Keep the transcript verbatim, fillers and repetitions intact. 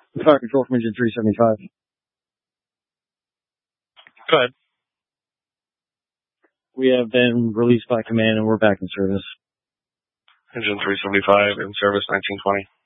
Fire control from engine three seventy-five. Go ahead. We have been released by command and we're back in service. Engine three seventy-five in service nineteen twenty.